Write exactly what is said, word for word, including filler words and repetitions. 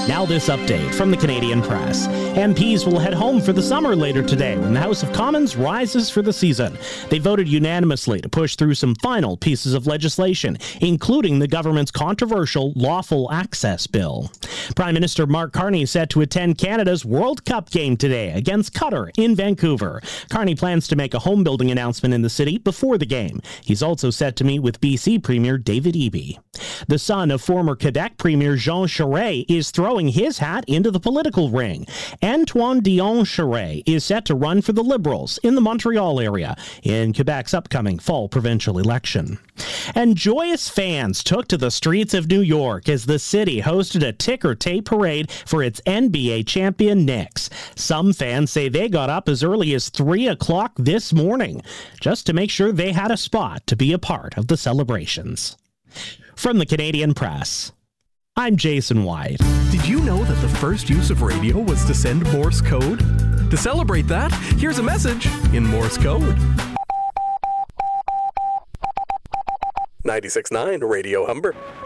Now this update from the Canadian Press. M Ps will head home for the summer later today when the House of Commons rises for the season. They voted unanimously to push through some final pieces of legislation, including the government's controversial Lawful Access Bill. Prime Minister Mark Carney is set to attend Canada's World Cup game today against Qatar in Vancouver. Carney plans to make a home-building announcement in the city before the game. He's also set to meet with B C Premier David Eby. The son of former Quebec Premier Jean Charest is throwing his hat into the political ring. Antoine Dion Charest is set to run for the Liberals in the Montreal area in Quebec's upcoming fall provincial election. And joyous fans took to the streets of New York as the city hosted a ticker tape parade for its N B A champion Knicks. Some fans say they got up as early as three o'clock this morning just to make sure they had a spot to be a part of the celebrations. From the Canadian Press, I'm Jason White. Did you know that the first use of radio was to send Morse code? To celebrate that, here's a message in Morse code. ninety-six point nine Radio Humber.